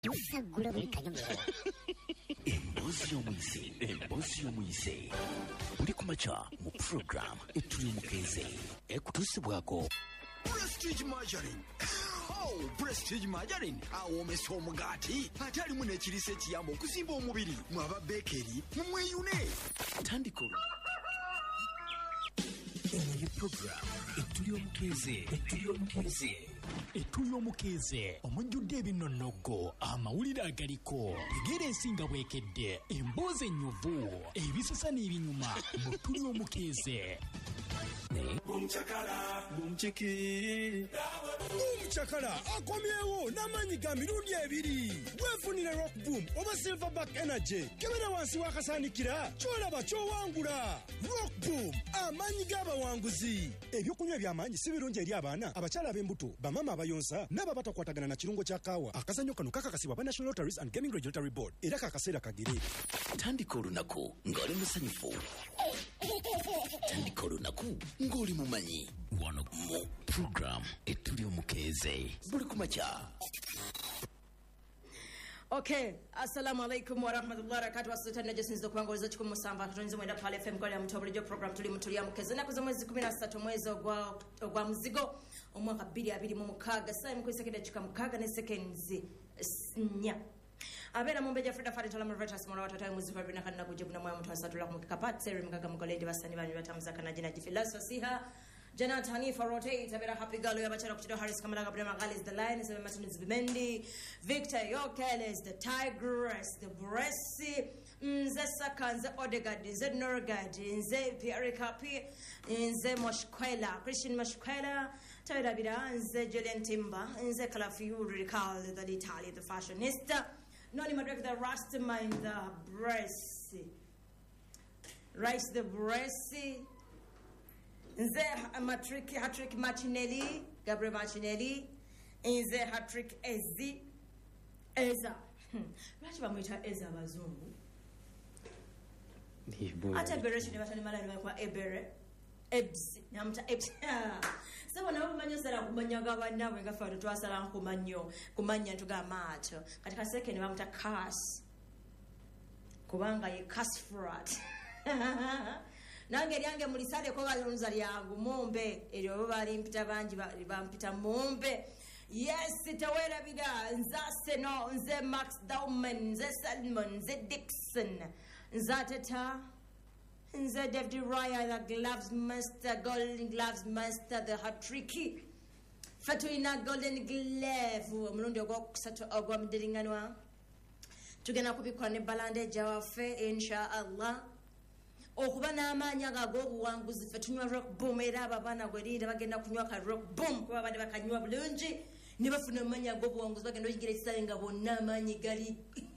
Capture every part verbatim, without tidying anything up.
Saguro buli kanyomero. Embuzi y'omuyise, embuzi y'omuyise. Buli kumaca mu program Etuli Omukeze. Ekutuusibwako Prestige Margarine. Oh, Prestige Margarine. Awomesa omugaati. Ate alimu n'ekiriisa ekiyamba okusimba omubiri. Mwaba bekeri mumweyune. tandika Eno program Etuli Omukeze, Etuli Omukeze. Etuli Omukeze omujjudde ebinnonogo amawulire agaliko egera ensinga bwekedde emboozi ennyuvu ebisasa n'ebinyuma mu Etuli Omukeze. Bumchakala, bumchiki. Bumchakala akomyewo n'amaanyi ga mirundi ebiri. Weefunire Rock Boom oba Silverback Energy. Kebera wansi wakasaanikira kyolaba kyowangula. Rock Boom amaanyi g'abawanguzi. Ebyokunywa eby'amaanyi si birungi eri abaana, abakyala ab'embuto, bamama abayonsa n'abo abatakwatagana na kirungo kya kaawa. Akazannyo kano kakakasibwa ba National Lotteries and Gaming Regulatory Board era kakaseera kagere. Tandika olunaku ng'oli musanyufu. Tandika olunaku ng'oli mumanyi. Wano mu program Etuli Omukeze. Buli kumaca. Okay, assalamu alaikum wa rahmatullahi wa barakatuh. Asante na jesinzo kubanga ulizo chikumu samba katonzi mwenda pale F M kwa ya mtobuli jo program tuli Etuli Omukeze na kuza mwezi kumi na tatu mwezi ogwa ogwa muzigo omwaka bbiri abiri mu mukaaga sai mu kwisekeda chika mukaaga ne seconds nya. Abera mumbe ja Freda Faritola Mretas mwana watoto wa muzigo bina kana kujibuna mwa mtu asatula kumkapati seri mkaga mkolende basani bani batamza kana jina jifilaso siha Jana Hanifa rotate abera happy girl ya bachara kuchito Harris Kamalaga Brema Gali is the lion seven Martinez Bimendi Victor Yokel is the tigress the Bresi nze Sakanze Odegaard nze Norgard nze Pierre Capi nze Moshkwela Christian Moshkwela Tawira Bira nze Julian Timba nze Kalafiu Ricard the Italy the fashionista Noni Madrek the Rastaman the Bresi Rice the Bresi Nze Matrick Hatrick Machinelli, Gabriel Machinelli, Nze Hatrick Ezi, Eza. Lwaki bamwita Eza abazungu? Ate Ebere shini batani mala ni kwa Ebere. Ebs, namta Ebs. Sebo na umanyo sala kumanyaga banawe nga fa twasala kumanyo, kumanya ntuga macho. Katika second bamta Cass. Kubanga ye Cass Frat. Nange lyange mulisale ko balonza lyangu mumbe eryo bali mpita banji bampita mumbe yes tawera bida nzase no nze Max Dauman nze Salmon nze Dixon nze Tata nze David Raya the gloves master golden gloves master the hat tricky Fatuina golden glove omulundi ogwokusatu ogwamdiringanwa tugenda kubikwa ne balande jawafe insha Allah okuba n'amaanya g'obuwanguzi ffe tunywa Rock Boom era abaana gwerinda bagenda kunywa ka Rock Boom kuba badde bakanywa bulungi ne bafuna amaanya g'obuwanguzi bagenda oyigira ekisale nga bonna amaanyi gali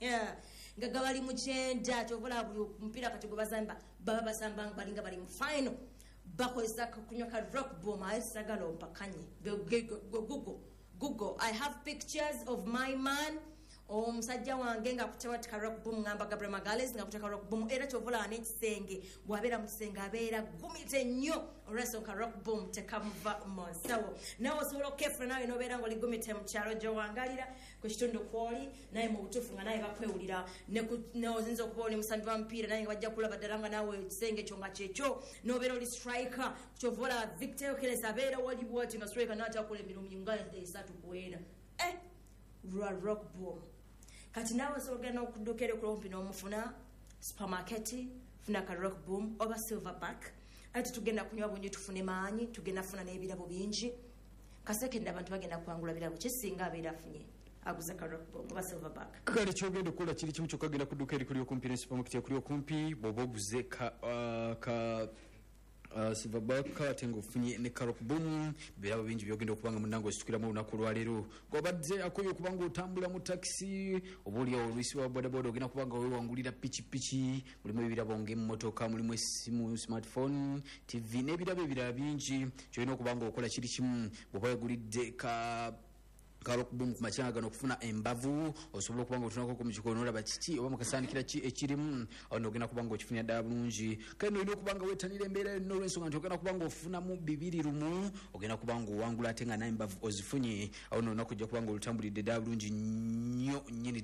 nga gabali mu kyenda kyobola buli omupiira kati gwe bazamba baba basamba balinga bali mu final bakozesa kunywa ka Rock Boom aye sagala ompakanye Google Google I have pictures of my man omusajja wange nga kutewatika Rock Boom ngamba Gabriel Magales nga kuteka Rock Boom era kyovola n'ekisenge bwabera mu kisenge abeera gumite nnyo olw'enso ka Rock Boom tekamuva monsawo nawe osobola okefuna nawe n'obeera ng'oli gumite mu kyalo gy'owangalira ku kitundu kw'oli naye mu butuufu nga naye bakwewulira n'ozinza okuba oli musambi wa mupiira naye nga bajja kulaba ddala nga nawe ekisenge kyo nga kyekyo n'obeera oli striker kyovola Victor Keles abeera wali bwoti nga striker n'atakola emirumu nga esatu kuwera eh Rwa Rock Boom kati nawe sogenda okudukere kulompi n'omufuna supermarket funa ka Rock Boom oba Silverback ati tugenda kunywa bunyi tufune maanyi tugenda funa n'ebirabo bingi kasekenda abantu bagenda kwangula birabo kisinga abeera afunye aguza ka Rock Boom oba Silverback kale kyogenda okukola kiri kimu kyokka genda kudduka eri kuli okumpi ne supermarket kuli okumpi bw'oba oguze ka uh, ka Uh, Silverback atengo funye ne Rock Boom birabo bingi byogenda okubanga munango situkiramu olunaku lwaleero gwabadde akoyo okubanga otambula mu taxi obuli olwisi wa boda boda ogenda kubanga wewe wangulira pichi pichi mulimu ebirabo ng'emmotoka mulimu esimu smartphone T V n'ebirabo ebirala bingi kyolina okubanga okola kiri kimu bw'oba wegulidde ka Rock Boom ku makya gano okufuna embavu osobola okubanga otunako ku mukikono olaba kiki oba mukasaanikira ki ekirimu awo nogenda kubanga okifunira ddala bulungi kale nolina okubanga wetanira embeera yonna olw'ensonga nti ogenda kubanga ofunamu bibiri lumu ogenda kubanga owangula ate nga naye embavu ozifunye awo nolina kujja kubanga olutambulidde ddala bulungi nnyo nnyini